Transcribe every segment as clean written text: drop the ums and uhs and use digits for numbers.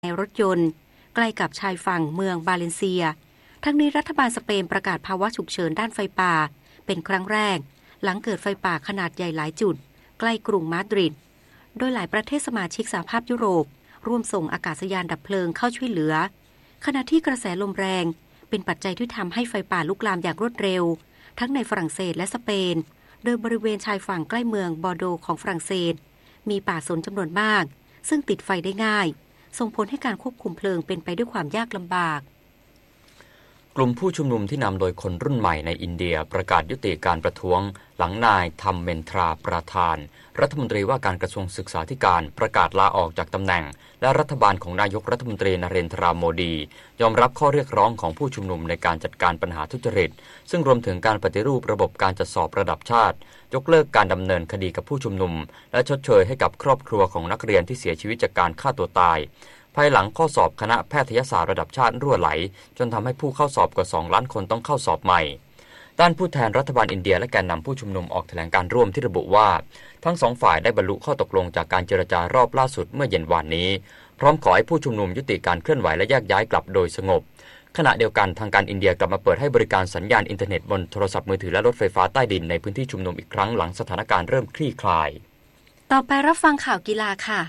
ในรถยนต์ใกล้กับชายฝั่งเมืองบาเลนเซียทั้งนี้รัฐบาลสเปนประกาศภาวะฉุกเฉินด้านไฟป่าเป็นครั้งแรกหลังเกิดไฟป่าขนาดใหญ่หลายจุดใกล้กรุงมาดริดโดยหลายประเทศสมาชิกสหภาพยุโรปร่วมส่งอากาศยานดับเพลิงเข้าช่วยเหลือขณะที่กระแสลมแรงเป็นปัจจัยที่ทำให้ไฟป่าลุกลามอย่างรวดเร็วทั้งในฝรั่งเศสและสเปนโดยบริเวณชายฝั่งใกล้เมืองบอร์โดของฝรั่งเศสมีป่าสนจำนวนมากซึ่งติดไฟได้ง่ายส่งผลให้การควบคุมเพลิงเป็นไปด้วยความยากลำบากกลุ่มผู้ชุมนุมที่นำโดยคนรุ่นใหม่ในอินเดียประกาศยุติการประท้วงหลังนายธัมเมนทราประธานรัฐมนตรีว่าการกระทรวงศึกษาธิการประกาศลาออกจากตำแหน่งและรัฐบาลของนายกรัฐมนตรีนเรนทราโมดียอมรับข้อเรียกร้องของผู้ชุมนุมในการจัดการปัญหาทุจริตซึ่งรวมถึงการปฏิรูประบบการจัดสอบระดับชาติยกเลิกการดำเนินคดีกับผู้ชุมนุมและชดเชยให้กับครอบครัวของนักเรียนที่เสียชีวิตจากการฆ่าตัวตายภายหลังข้อสอบคณะแพทยศาสตร์ระดับชาติรั่วไหลจนทำให้ผู้เข้าสอบกว่า2 ล้านคนต้องเข้าสอบใหม่ด้านผู้แทนรัฐบาลอินเดียและแกนนำผู้ชุมนุมออกแถลงการร่วมที่ระบุว่าทั้งสองฝ่ายได้บรรลุข้อตกลงจากการเจรจารอบล่าสุดเมื่อเย็นวานนี้พร้อมขอให้ผู้ชุมนุมยุติการเคลื่อนไหวและแยกย้ายกลับโดยสงบขณะเดียวกันทางการอินเดียกลับมาเปิดให้บริการสัญญาณอินเทอร์เน็ตบนโทรศัพท์มือถือและรถไฟฟ้าใต้ดินในพื้นที่ชุมนุมอีกครั้งหลังสถานการณ์เริ่มคลี่คลายต่อไปรับฟังข่าวกีฬาค่ะ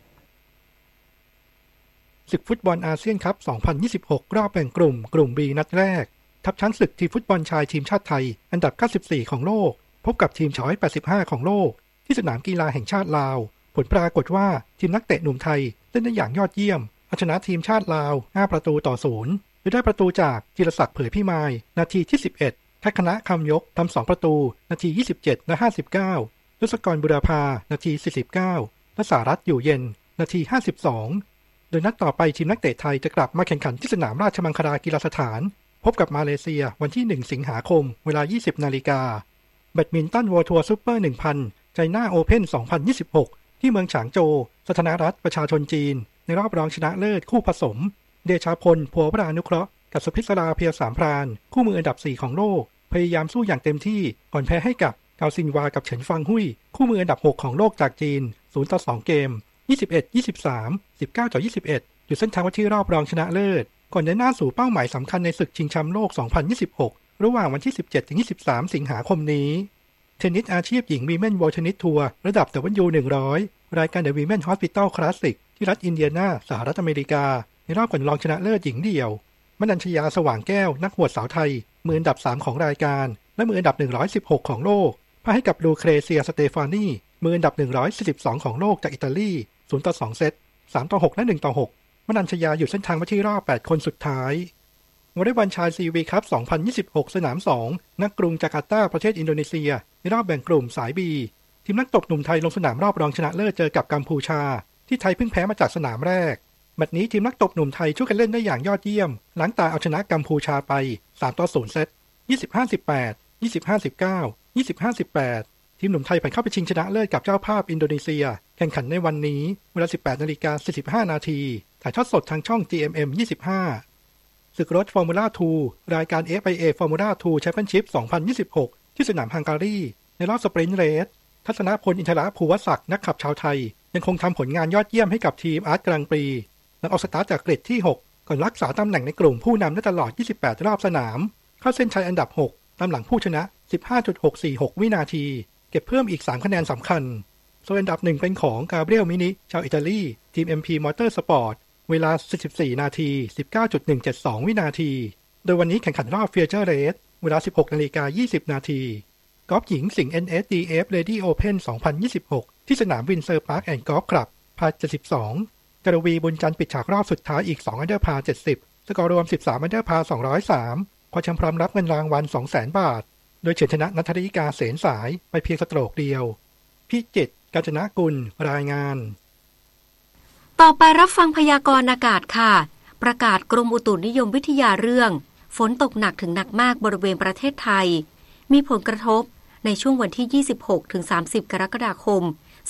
ศึกฟุตบอลอาเซียนคัพ 2026 รอบแบ่งกลุ่ม B นัดแรกทัพช้างศึกทีมฟุตบอลชายทีมชาติไทยอันดับ 94 ของโลกพบกับทีม185 ของโลกที่สนามกีฬาแห่งชาติลาวผลปรากฏว่าทีมนักเตะหนุ่มไทยเล่นได้อย่างยอดเยี่ยมเอาชนะทีมชาติลาว5-0โดยได้ประตูจากจิรศักดิ์เผยพิมายนาทีที่11ทักษณะคำยกทำ2ประตูนาที27และ59ทศกรบุรพานาที49และสารัตน์อยู่เย็นนาที52โดยนัดต่อไปทีมนักเตะไทยจะกลับมาแข่งขันที่สนามราชมังคลากีฬาสถานพบกับมาเลเซียวันที่1 สิงหาคมเวลา 20 นาฬิกาแบดมินตัน World Tour Super 1000 ไชน่าโอเพ่น 2026 ที่เมืองฉางโจวสาธารณรัฐประชาชนจีนในรอบรองชนะเลิศคู่ผสมเดชาพลพัววรานุเคราะห์กับสุพิศราเพียรสามพรานคู่มืออันดับ4ของโลกพยายามสู้อย่างเต็มที่ก่อนแพ้ให้กับเกาซินวากับเฉินฟางหุยคู่มืออันดับ6ของโลกจากจีน0-2 เกม21-23 19-21อยู่เส้นทางว่าที่รอบรองชนะเลิศก่อนเดินหน้าสู่เป้าหมายสำคัญในศึกชิงแชมป์โลก 2026 ระหว่างวันที่ 17-23 สิงหาคมนี้เทนนิสอาชีพหญิงวีแมน World Tennis Tour ระดับ W100 รายการ The Women Hospital Classic ที่รัฐอินเดียนาสหรัฐอเมริกาในรอบก่อนรองชนะเลิศหญิงเดี่ยวมนัญชยาสว่างแก้วนักหวดสาวไทยมืออันดับ3ของรายการและมืออันดับ116ของโลกพ่ายให้กับลูเครเซียสเตฟานีมืออันดับ142ของโลกจากอิตาลี0-2 เซต3-6และ1-6มนัญชยาอยู่เส้นทางมาที่รอบ8คนสุดท้ายวอลเลย์บอลชายซีวีคัพ 2026 สนาม2ณกรุงจาการ์ตาประเทศอินโดนีเซียในรอบแบ่งกลุ่มสาย B ทีมนักตบหนุ่มไทยลงสนามรอบรองชนะเลิศเจอกับกัมพูชาที่ไทยเพิ่งแพ้มาจากสนามแรกแมตช์นี้ทีมนักตบหนุ่มไทยช่วยกันเล่นได้อย่างยอดเยี่ยมหลังตาเอาชนะกัมพูชาไป3-0 เซต25-18 25-19 25-18ทีมหนุ่มไทยผ่านเข้าไปชิงชนะเลิศกับเจ้าภาพอินโดนีเซียแข่งขันในวันนี้เวลา 18:45 น.ถ่ายทอดสดทางช่อง GMM 25ศึกรถฟอร์มูล่า 2 รายการ FIA Formula 2 Championship 2026 ที่สนามฮังการีในรอบสปรินต์เรสทัศนพลอินทรภูวศักดิ์นักขับชาวไทยยังคงทำผลงานยอดเยี่ยมให้กับทีมอาร์ตกรังปรีหลังออกสตาร์ทจากเกรดที่6ก่อนรักษาตำแหน่งในกลุ่มผู้นำได้ตลอด28รอบสนามเข้าเส้นชัยอันดับ6ตามหลังผู้ชนะ 15.646 วินาทีเก็บเพิ่มอีก3คะแนนสำคัญส่วนอันดับ1เป็นของกาเบรียลมินิชาวอิตาลีทีม MP Motorsport เวลา44นาที 19.172 วินาทีโดยวันนี้แข่งขันรอบ Future Race เวลา 16:20 นาทีกอล์ฟหญิงสิงห์ NSDF Lady Open 2026 ที่สนามวินเซอร์พาร์คแอนด์กอล์ฟคลับพา72กรวีบุญจันทร์ปิดฉากรอบสุดท้ายอีก2อันเดอร์พา70สกอร์รวม13อันเดอร์พา203คว้าแชมป์พร้อมรับเงินรางวัล 200,000 บาทโดยเฉือนชนะณัฐริกาเสนสายไปเพียงสโตรกเดียวพิจิตรกาญจนกุลรายงานต่อไปรับฟังพยากรณ์อากาศค่ะประกาศกรมอุตุนิยมวิทยาเรื่องฝนตกหนักถึงหนักมากบริเวณประเทศไทยมีผลกระทบในช่วงวันที่ 26-30 กรกฎาคม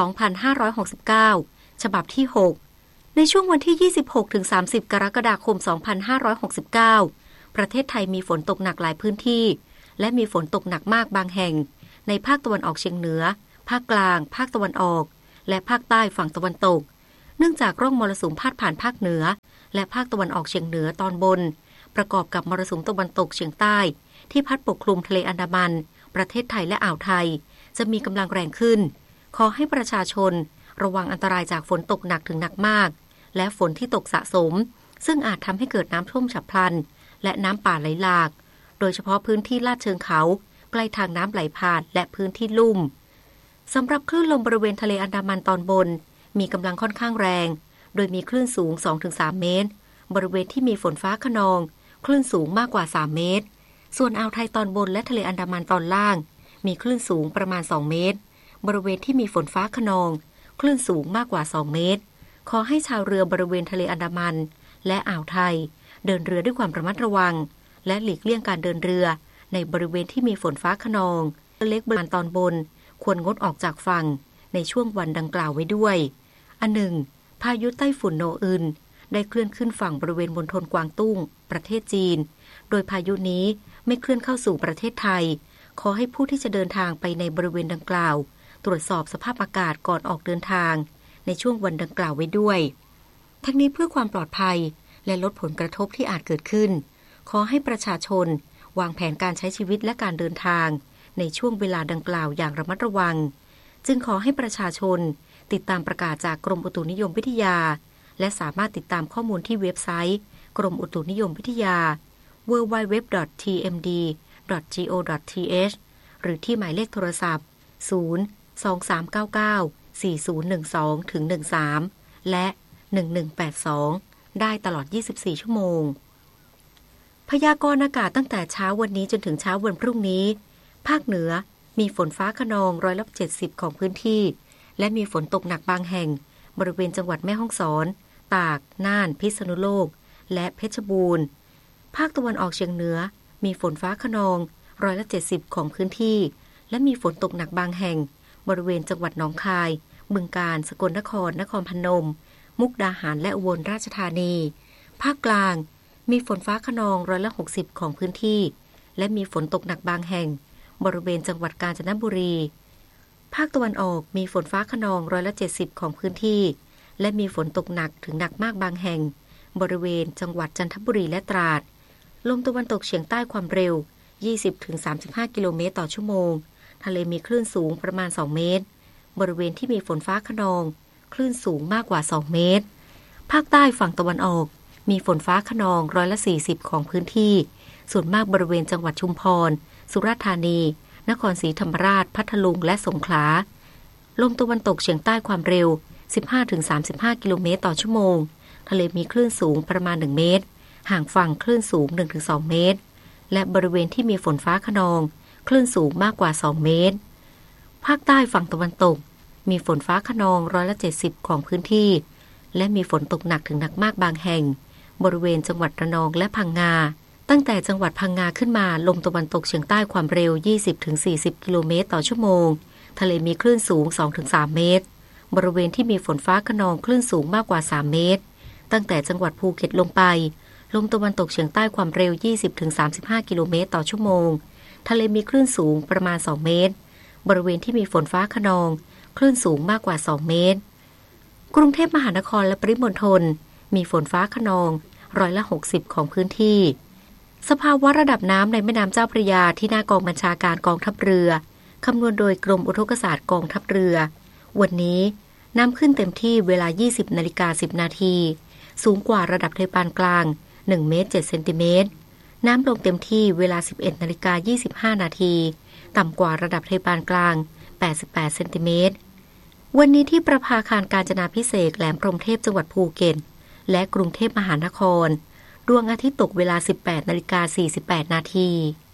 2569 ฉบับที่ 6 ในช่วงวันที่ 26-30 กรกฎาคม 2569 ประเทศไทยมีฝนตกหนักหลายพื้นที่และมีฝนตกหนักมากบางแห่งในภาคตะวันออกเฉียงเหนือภาคกลางภาคตะวันออกและภาคใต้ฝั่งตะวันตกเนื่องจากร่องมรสุมพาดผ่านภาคเหนือและภาคตะวันออกเฉียงเหนือตอนบนประกอบกับมรสุมตะวันตกเฉียงใต้ที่พัดปกคลุมทะเลอันดามันประเทศไทยและอ่าวไทยจะมีกำลังแรงขึ้นขอให้ประชาชนระวังอันตรายจากฝนตกหนักถึงหนักมากและฝนที่ตกสะสมซึ่งอาจทำให้เกิดน้ำท่วมฉับพลันและน้ำป่าไหลหลากโดยเฉพาะพื้นที่ลาดเชิงเขาใกล้ทางน้ำไหลผ่านและพื้นที่ลุ่มสำหรับคลื่นลมบริเวณทะเลอันดามันตอนบนมีกำลังค่อนข้างแรงโดยมีคลื่นสูง 2-3 เมตรบริเวณที่มีฝนฟ้าคะนองคลื่นสูงมากกว่า3เมตรส่วนอ่าวไทยตอนบนและทะเลอันดามันตอนล่างมีคลื่นสูงประมาณ2เมตรบริเวณที่มีฝนฟ้าคะนองคลื่นสูงมากกว่า2เมตรขอให้ชาวเรือบริเวณทะเลอันดามันและอ่าวไทยเดินเรือด้วยความระมัดระวังและหลีกเลี่ยงการเดินเรือในบริเวณที่มีฝนฟ้าคะนองเรือเล็กบริเวณตอนบนควรงดออกจากฝั่งในช่วงวันดังกล่าวไว้ด้วยอันหนึ่งพายุไต้ฝุ่นโนอึนได้เคลื่อนขึ้นฝั่งบริเวณมณฑลกวางตุ้งประเทศจีนโดยพายุนี้ไม่เคลื่อนเข้าสู่ประเทศไทยขอให้ผู้ที่จะเดินทางไปในบริเวณดังกล่าวตรวจสอบสภาพอากาศก่อนออกเดินทางในช่วงวันดังกล่าวไว้ด้วยทั้งนี้เพื่อความปลอดภัยและลดผลกระทบที่อาจเกิดขึ้นขอให้ประชาชนวางแผนการใช้ชีวิตและการเดินทางในช่วงเวลาดังกล่าวอย่างระมัดระวังจึงขอให้ประชาชนติดตามประกาศจากกรมอุตุนิยมวิทยาและสามารถติดตามข้อมูลที่เว็บไซต์กรมอุตุนิยมวิทยา www.tmd.go.th หรือที่หมายเลขโทรศัพท์ 023994012-13 และ 1182 ได้ตลอด 24 ชั่วโมงพยากรณ์อากาศตั้งแต่เช้าวันนี้จนถึงเช้าวันพรุ่งนี้ภาคเหนือมีฝนฟ้าคะนอง70%ของพื้นที่และมีฝนตกหนักบางแห่งบริเวณจังหวัดแม่ฮ่องสอนตากน่านพิษณุโลกและเพชรบูรณ์ภาคตะวันออกเฉียงเหนือมีฝนฟ้าคะนอง70%ของพื้นที่และมีฝนตกหนักบางแห่งบริเวณจังหวัดหนองคายบึงกาฬสกลนครนครพนมมุกดาหารและอุบลราชธานีภาคกลางมีฝนฟ้าคะนอง60%ของพื้นที่และมีฝนตกหนักบางแห่งบริเวณจังหวัดกาญจนบุรีภาคตะวันออกมีฝนฟ้าคะนอง70%ของพื้นที่และมีฝนตกหนักถึงหนักมากบางแห่งบริเวณจังหวัดจันทบุรีและตราดลมตะวันตกเฉียงใต้ความเร็ว 20-35 กิโลเมตรต่อชั่วโมงทะเลมีคลื่นสูงประมาณ2เมตรบริเวณที่มีฝนฟ้าคะนองคลื่นสูงมากกว่า2เมตรภาคใต้ฝั่งตะวันออกมีฝนฟ้าคะนอง40%ของพื้นที่ส่วนมากบริเวณจังหวัดชุมพรสุราษฎร์ธานีนครศรีธรรมราชพัทลุงและสงขลาลมตะวันตกเฉียงใต้ความเร็ว 15-35 กิโลเมตรต่อชั่วโมงทะเลมีคลื่นสูงประมาณ1เมตรห่างฝั่งคลื่นสูง 1-2 เมตรและบริเวณที่มีฝนฟ้าคะนองคลื่นสูงมากกว่า2เมตรภาคใต้ฝั่งตะวันตกมีฝนฟ้าคะนอง70%ของพื้นที่และมีฝนตกหนักถึงหนักมากบางแห่งบริเวณจังหวัดระนองและพังงาตั้งแต่จังหวัดพังงาขึ้นมาลมตะวันตกเฉียงใต้ความเร็ว 20-40 กิโลเมตรต่อชั่วโมงทะเลมีคลื่นสูง 2-3 เมตรบริเวณที่มีฝนฟ้าคะนองคลื่นสูงมากกว่า3เมตรตั้งแต่จังหวัดภูเก็ตลงไปลมตะวันตกเฉียงใต้ความเร็ว 20-35 กิโลเมตรต่อชั่วโมงทะเลมีคลื่นสูงประมาณ2เมตรบริเวณที่มีฝนฟ้าคะนองคลื่นสูงมากกว่า2เมตรกรุงเทพมหานครและปริมณฑลมีฝนฟ้าคะนอง60%ของพื้นที่สภาวะระดับน้ำในแม่น้ำเจ้าพระยาที่หน้ากองบัญชาการกองทัพเรือคำนวณโดยกรมอุทกศาสตร์กองทัพเรือวันนี้น้ำขึ้นเต็มที่เวลา 20:10 นาทีสูงกว่าระดับทะเลปานกลาง1 เมตร 7 เซนติเมตรน้ำลงเต็มที่เวลา 11:25 นาทีต่ำกว่าระดับทะเลปานกลาง88 เซนติเมตรวันนี้ที่ประภาคารกาญจนาภิเษกแหลมพรหมเทพจังหวัดภูเก็ตและกรุงเทพมหานครดวงอาทิตย์ตกเวลา 18:48 นาที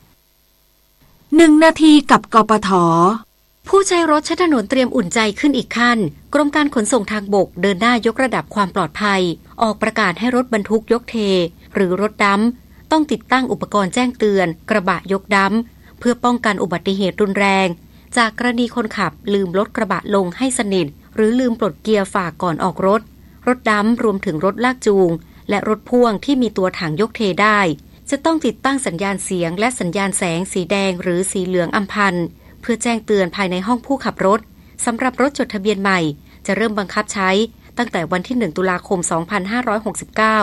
1 นาทีกับกปท.ผู้ใช้รถใช้ถนนเตรียมอุ่นใจขึ้นอีกขั้นกรมการขนส่งทางบกเดินหน้ายกระดับความปลอดภัยออกประกาศให้รถบรรทุกยกเทหรือรถดัมป์ต้องติดตั้งอุปกรณ์แจ้งเตือนกระบะยกดัมป์เพื่อป้องกันอุบัติเหตุรุนแรงจากกรณีคนขับลืมรถกระบะลงให้สนิทหรือลืมปลดเกียร์ฝากก่อนออกรถดัมป์รวมถึงรถลากจูงและรถพ่วงที่มีตัวถังยกเทได้จะต้องติดตั้งสัญญาณเสียงและสัญญาณแสงสีแดงหรือสีเหลืองอัมพันธ์เพื่อแจ้งเตือนภายในห้องผู้ขับรถสำหรับรถจดทะเบียนใหม่จะเริ่มบังคับใช้ตั้งแต่วันที่ 1 ตุลาคม 2569